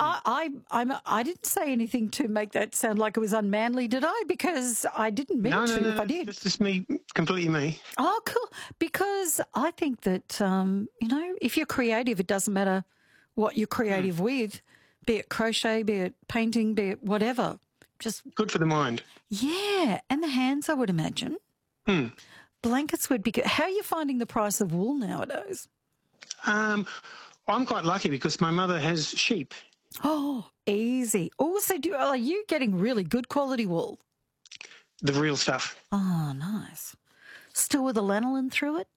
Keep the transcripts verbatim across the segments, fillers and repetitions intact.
I, I, I'm, I didn't say anything to make that sound like it was unmanly, did I? Because I didn't mean No, no, to no, if no. I did. It's just me, completely me. Oh, cool. Because I think that, um, you know, if you're creative, it doesn't matter what you're creative mm. with, be it crochet, be it painting, be it whatever. Just good for the mind. Yeah, and the hands, I would imagine. Hmm. Blankets would be good. How are you finding the price of wool nowadays? Um, I'm quite lucky because my mother has sheep. Oh, easy. Also, do are you getting really good quality wool? The real stuff. Oh, nice. Still with the lanolin through it?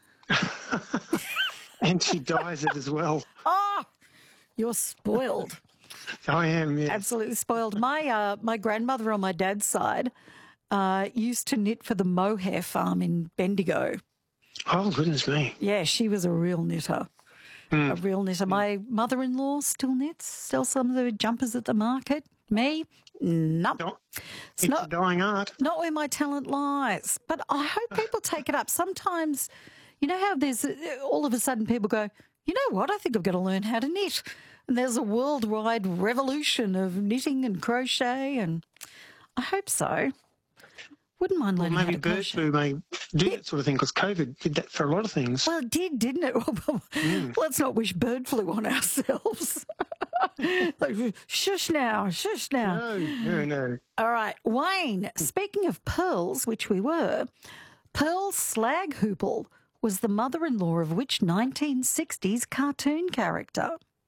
And she dyes it as well. Oh, you're spoiled. I am, yes. Absolutely spoiled. My uh, my grandmother on my dad's side uh, used to knit for the mohair farm in Bendigo. Oh, goodness me. Yeah, she was a real knitter. Mm. A real knitter. My mother-in-law still knits, sells some of the jumpers at the market. Me, nope. No, it's, it's not, a dying art. Not where my talent lies. But I hope people take it up. Sometimes, you know how there's all of a sudden people go, you know what, I think I've got to learn how to knit. And there's a worldwide revolution of knitting and crochet, and I hope so. Wouldn't mind learning well, maybe how to bird crochet. flu may do yeah. that sort of thing because COVID did that for a lot of things. Well, it did, didn't it? mm. Let's not wish bird flu on ourselves. Like, shush now, shush now. No, no, no. All right, Wayne, speaking of pearls, which we were, Pearl Slaghoople was the mother-in-law of which nineteen sixties cartoon character?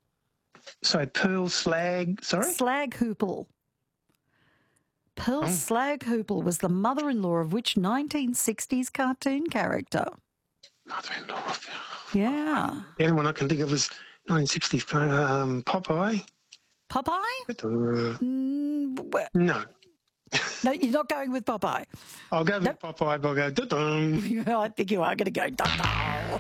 So Pearl Slag, sorry? Slaghoople. Pearl oh. Slaghoople was the mother-in-law of which nineteen sixties cartoon character? Mother-in-law of... Yeah. The only one I can think of was nineteen sixties um, Popeye. Popeye? Uh, mm, well, no. No, you're not going with Popeye. I'll go with nope. Popeye, but I'll go, dun-dun. I think you are going to go, dun-dun.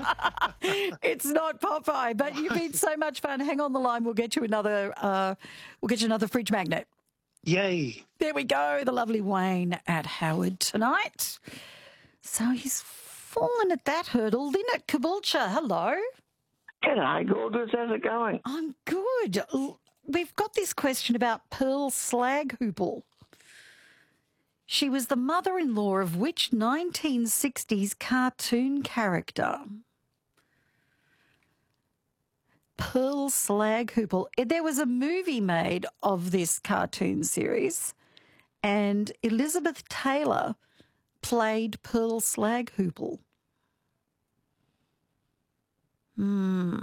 It's not Popeye, but you've been so much fun. Hang on the line. We'll get you another, uh, we'll get you another fridge magnet. Yay. There we go. The lovely Wayne at Howard tonight. So he's fallen at that hurdle. Lynn at Caboolture, hello. G'day, gorgeous. How's it going? I'm good. We've got this question about Pearl Slaghoople. She was the mother-in-law of which nineteen sixties cartoon character? Pearl Slaghoople. There was a movie made of this cartoon series, and Elizabeth Taylor played Pearl Slaghoople. Hmm.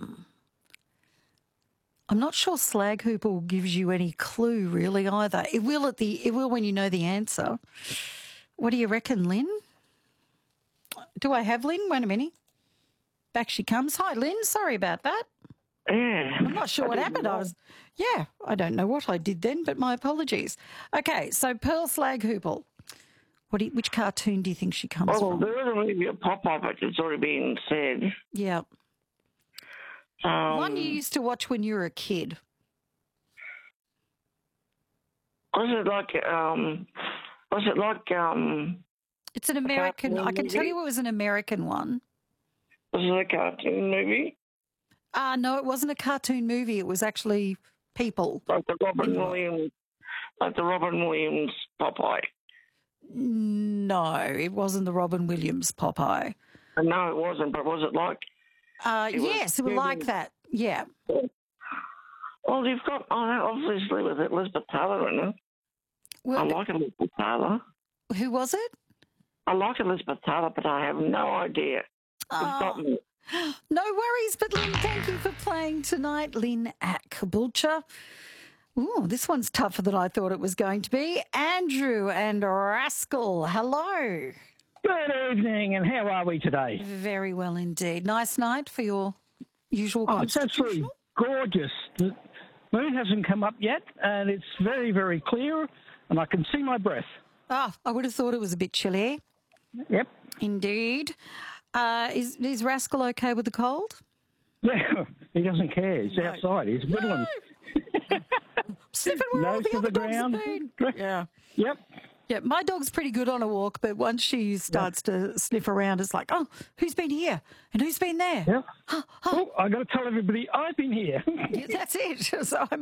I'm not sure Slaghoople gives you any clue really either. It will at the it will when you know the answer. What do you reckon, Lynn? Do I have Lynn? Wait a minute. Back she comes. Hi, Lynn. Sorry about that. Yeah. I'm not sure what happened. I was, yeah, I don't know what I did then, but my apologies. Okay, so Pearl Slaghoople. What do you, which cartoon do you think she comes well, from? Well, there is a movie, a pop-up, but it's already been said. Yeah. Um, One you used to watch when you were a kid. Was it like, um, was it like, um... It's an American, I can movie? tell you it was an American one. Was it a cartoon movie? Uh, no, it wasn't a cartoon movie. It was actually people. Like the Robin Williams, like the Robin Williams Popeye. No, it wasn't the Robin Williams Popeye. No, it wasn't, but was it like... Uh, it yes, was, it was like that, yeah. Well, you've got, oh, obviously, with Elizabeth Taylor in it. Well, I like Elizabeth Taylor. Who was it? I like Elizabeth Taylor, but I have no idea. Oh, no worries, but Lynn, thank you for playing tonight. Lynn at Caboolture. Ooh, this one's tougher than I thought it was going to be. Andrew and Rascal, hello. Good evening, and how are we today? Very well indeed. Nice night for your usual Oh, it's absolutely gorgeous. The moon hasn't come up yet, and it's very, very clear, and I can see my breath. Oh, I would have thought it was a bit chilly. Yep. Indeed. Uh, is, is Rascal okay with the cold? Yeah, he doesn't care. He's no. outside. He's whittling. No. Sniffing where all Nose the to other the dogs ground. have been. Yeah. Yep. Yeah, my dog's pretty good on a walk, but once she starts yeah. to sniff around, it's like, oh, who's been here? And who's been there? Yeah. Huh, huh. Oh, I got to tell everybody I've been here. Yeah, that's it. So I'm